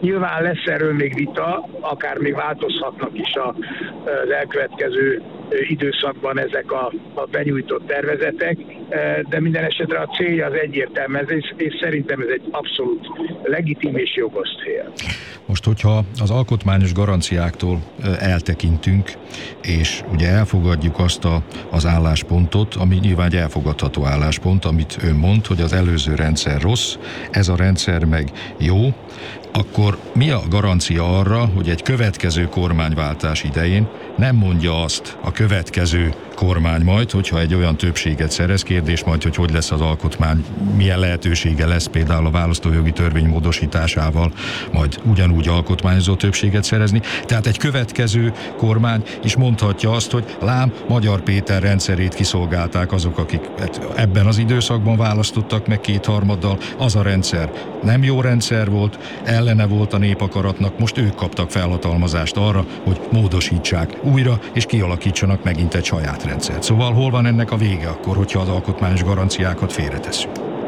Nyilván lesz erről még vita, akár még változhatnak is az elkövetkező időszakban ezek a benyújtott tervezetek, de minden esetre a célja az egyértelmű, és szerintem ez egy abszolút legitim és jogos cél. Most, hogyha az alkotmányos garanciáktól eltekintünk, és ugye elfogadjuk azt az álláspontot, ami nyilván egy elfogadható álláspont, amit ön mond, hogy az előző rendszer rossz, ez a rendszer meg jó, akkor mi a garancia arra, hogy egy következő kormányváltás idején nem mondja azt a következő kormány majd, hogyha egy olyan többséget szerez, kérdés majd, hogy lesz az alkotmány, milyen lehetősége lesz például a választójogi törvény módosításával majd ugyanúgy alkotmányozó többséget szerezni. Tehát egy következő kormány is mondhatja azt, hogy lám, Magyar Péter rendszerét kiszolgálták azok, akik ebben az időszakban választottak meg kétharmaddal, az a rendszer nem jó rendszer volt, ellene volt a népakaratnak, most ők kaptak felhatalmazást arra, hogy módosítsák újra, és kialakítsanak megint egy saját rendszert. Szóval hol van ennek a vége akkor, hogyha az alkotmányos garanciákat félretesszük?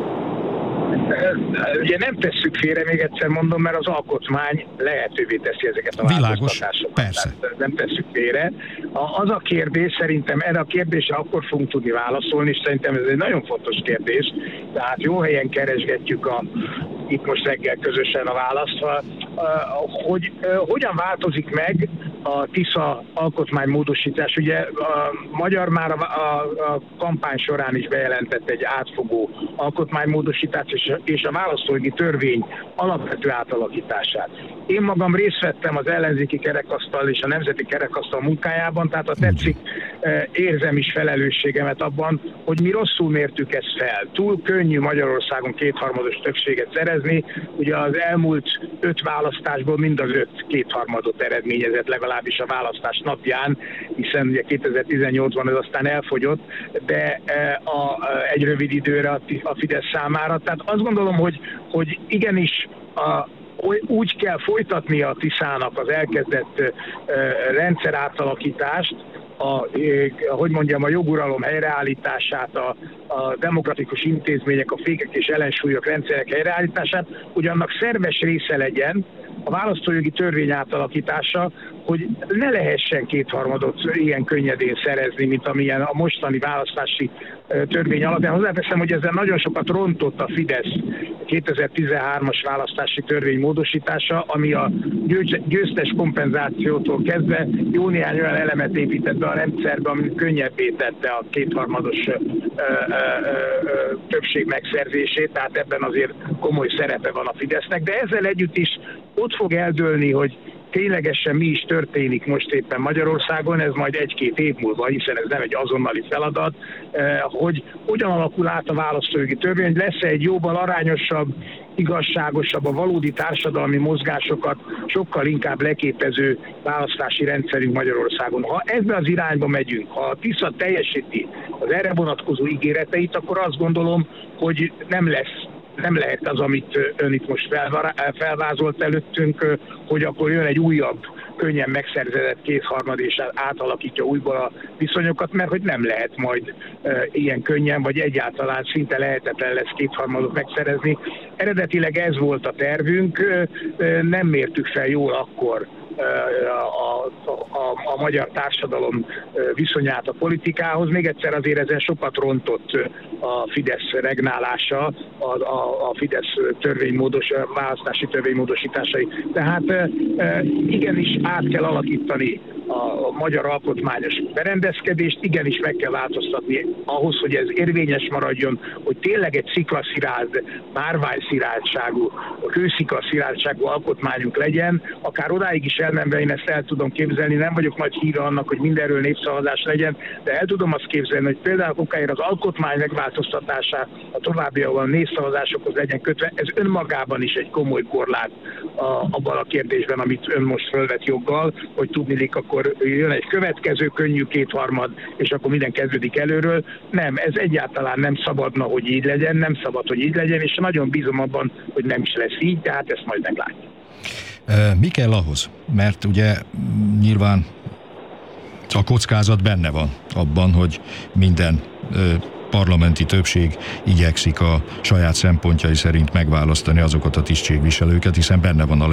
Ugye nem tesszük félre, még egyszer mondom, mert az alkotmány lehetővé teszi ezeket a változtatásokat. Persze. Nem tesszük félre. Az a kérdés, szerintem erre a kérdésre akkor fogunk tudni válaszolni, és szerintem ez egy nagyon fontos kérdés, tehát jó helyen keresgetjük itt most reggel közösen a választ, hogy hogyan változik meg a Tisza alkotmánymódosítás. Ugye a Magyar már a kampány során is bejelentett egy átfogó alkotmánymódosítást és a választójogi törvény alapvető átalakítását. Én magam részt vettem az ellenzéki kerekasztal és a nemzeti kerekasztal munkájában, tehát ha tetszik, érzem is felelősségemet abban, hogy mi rosszul mértük ezt fel. Túl könnyű Magyarországon kétharmados többséget szerezni. Ugye az elmúlt 5 választásból mind az 5 kétharmadot eredményezett, legalábbis a választás napján, hiszen ugye 2018-ban ez aztán elfogyott, de egy rövid időre a Fidesz számára. Tehát azt gondolom, hogy igenis úgy kell folytatni a Tiszának az elkezdett rendszerátalakítást, a joguralom helyreállítását, a demokratikus intézmények, a fékek és ellensúlyok rendszerek helyreállítását, hogy annak szerves része legyen a választójogi törvény átalakítása, hogy ne lehessen kétharmadot ilyen könnyedén szerezni, mint amilyen a mostani választási törvény alapján. Hozzáteszem, hogy ezzel nagyon sokat rontott a Fidesz 2013-as választási törvény módosítása, ami a győztes kompenzációtól kezdve jó néhány olyan elemet épített be a rendszerbe, ami könnyebbé tette a kétharmados többség megszerzését, tehát ebben azért komoly szerepe van a Fidesznek, de ezzel együtt is ott fog eldőlni, hogy ténylegesen mi is történik most éppen Magyarországon, ez majd 1-2 év múlva, hiszen ez nem egy azonnali feladat, hogy hogyan alakul át a választójogi törvény, hogy lesz egy jóval arányosabb, igazságosabb, a valódi társadalmi mozgásokat sokkal inkább leképező választási rendszerünk Magyarországon. Ha ebbe az irányba megyünk, ha a Tisza teljesíti az erre vonatkozó ígéreteit, akkor azt gondolom, hogy nem lehet az, amit ön itt most felvázolt előttünk, hogy akkor jön egy újabb, könnyen megszerzett kétharmad és átalakítja újból a viszonyokat, mert hogy nem lehet majd ilyen könnyen, vagy egyáltalán szinte lehetetlen lesz kétharmadot megszerezni. Eredetileg ez volt a tervünk, nem mértük fel jól akkor a magyar társadalom viszonyát a politikához. Még egyszer azért ezen sokat rontott a Fidesz regnálása, a Fidesz választási törvénymódosításai. Tehát igenis át kell alakítani a magyar alkotmányos berendezkedést, igenis meg kell változtatni ahhoz, hogy ez érvényes maradjon, hogy tényleg egy sziklaszilárd, márványszilárdságú, kősziklaszilárdságú alkotmányunk legyen, akár odáig is elmenve én ezt el tudom képzelni, nem vagyok nagy híve annak, hogy mindenről népszavazás legyen, de el tudom azt képzelni, hogy például okáért az alkotmány megváltoztatását a továbbiakban népszavazásokhoz legyen kötve, ez önmagában is egy komoly korlát abban a kérdésben, amit ön most fölvet joggal, hogy tudniillik, akkor jön egy következő könnyű kétharmad, és akkor minden kezdődik előről. Nem, ez egyáltalán nem szabadna, hogy így legyen, nem szabad, hogy így legyen, és nagyon bízom abban, hogy nem is lesz így, tehát ezt majd meglátjuk. Mi kell ahhoz? Mert ugye nyilván a kockázat benne van abban, hogy minden parlamenti többség igyekszik a saját szempontjai szerint megválasztani azokat a tisztségviselőket, hiszen benne van a